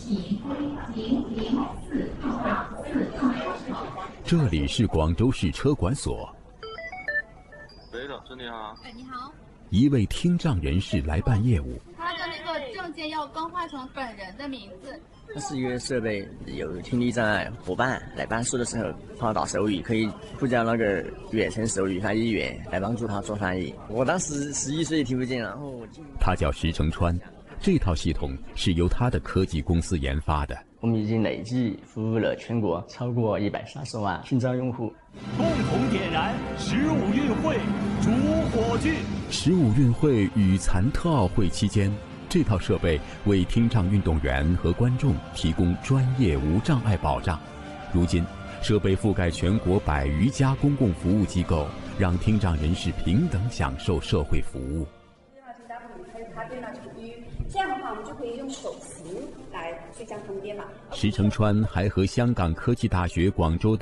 这里是广州市车管所。 喂，老师你好。 哎，你好。 一位听障人士来办业务。 他的那个证件要更换成本人的名字。 它是一个设备，有听力障碍伙伴来办事的时候，他打手语可以呼叫那个远程手语翻译员来帮助他做翻译。我当时11岁听不见，然后他叫石成川，这套系统是由他的科技公司研发的。 我们已经累计服务了全国超过130万听障用户。 共同点燃15运会主火炬。 15运会与残特奥会期间，这套设备为听障运动员和观众提供专业无障碍保障。如今，设备覆盖全国100余家公共服务机构，让听障人士平等享受社会服务。 这样的话，我们就可以用手词来去将它们编码。 石成川还和香港科技大学广州